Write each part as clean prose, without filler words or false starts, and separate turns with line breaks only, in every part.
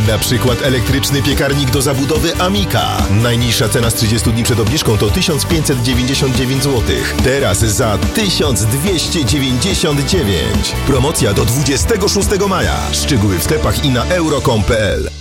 Na przykład elektryczny piekarnik do zabudowy Amika. Najniższa cena z 30 dni przed obniżką to 1599 zł. Teraz za 1299. Promocja do 26 maja. Szczegóły w sklepach i na euro.com.pl.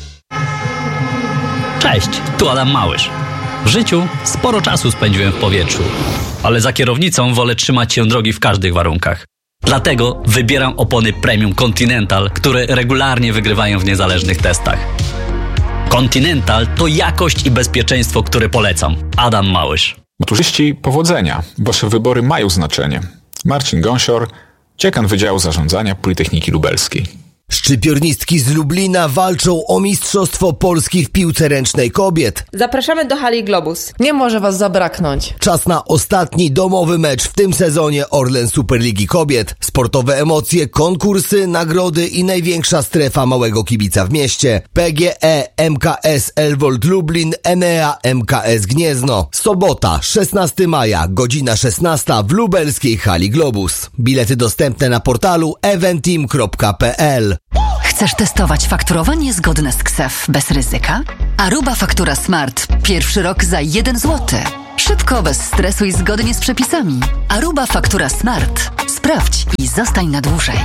Cześć, tu Adam Małysz. W życiu sporo czasu spędziłem w powietrzu, ale za kierownicą wolę trzymać się drogi w każdych warunkach. Dlatego wybieram opony Premium Continental, które regularnie wygrywają w niezależnych testach. Continental to jakość i bezpieczeństwo, które polecam. Adam Małysz.
Maturzyści, powodzenia. Wasze wybory mają znaczenie. Marcin Gąsior, dziekan Wydziału Zarządzania Politechniki Lubelskiej.
Szczypiornistki z Lublina walczą o Mistrzostwo Polski w piłce ręcznej kobiet.
Zapraszamy do hali Globus.
Nie może was zabraknąć.
Czas na ostatni domowy mecz w tym sezonie Orlen Superligi Kobiet. Sportowe emocje, konkursy, nagrody i największa strefa małego kibica w mieście. PGE MKS Elwold Lublin, Enea MKS Gniezno. Sobota, 16 maja, godzina 16 w lubelskiej hali Globus. Bilety dostępne na portalu eventim.pl.
Chcesz testować fakturowanie zgodne z KSEF bez ryzyka? Aruba Faktura Smart. Pierwszy rok za 1 zł. Szybko, bez stresu i zgodnie z przepisami. Aruba Faktura Smart. Sprawdź i zostań na dłużej.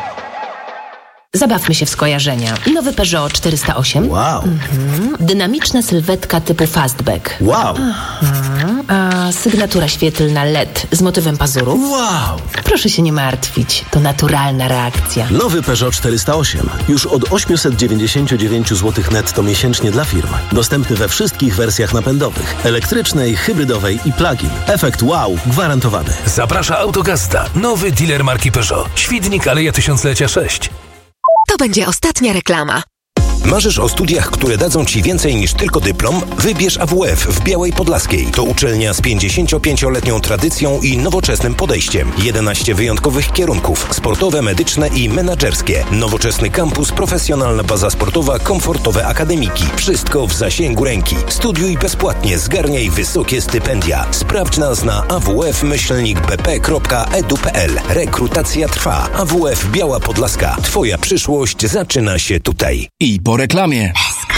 Zabawmy się w skojarzenia. Nowy Peugeot 408.
Wow.
Dynamiczna sylwetka typu fastback.
Wow.
A sygnatura świetlna LED z motywem pazurów.
Wow.
Proszę się nie martwić, to naturalna reakcja.
Nowy Peugeot 408. Już od 899 zł netto miesięcznie dla firm. Dostępny we wszystkich wersjach napędowych. Elektrycznej, hybrydowej i plug-in. Efekt wow gwarantowany.
Zaprasza Autogazda. Nowy dealer marki Peugeot. Świdnik Aleja Tysiąclecia 6.
To będzie ostatnia reklama.
Marzysz o studiach, które dadzą Ci więcej niż tylko dyplom? Wybierz AWF w Białej Podlaskiej. To uczelnia z 55-letnią tradycją i nowoczesnym podejściem. 11 wyjątkowych kierunków. Sportowe, medyczne i menadżerskie. Nowoczesny kampus, profesjonalna baza sportowa, komfortowe akademiki. Wszystko w zasięgu ręki. Studiuj bezpłatnie, zgarniaj wysokie stypendia. Sprawdź nas na awf-bp.edu.pl. Rekrutacja trwa. AWF Biała Podlaska. Twoja przyszłość zaczyna się tutaj.
I po reklamie.